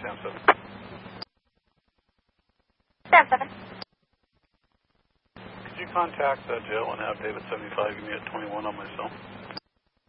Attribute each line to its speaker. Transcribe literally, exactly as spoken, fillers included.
Speaker 1: Sam seven.
Speaker 2: Sam seven.
Speaker 1: Could you contact uh, Joe and have David seventy-five give me a twenty-one on my cell?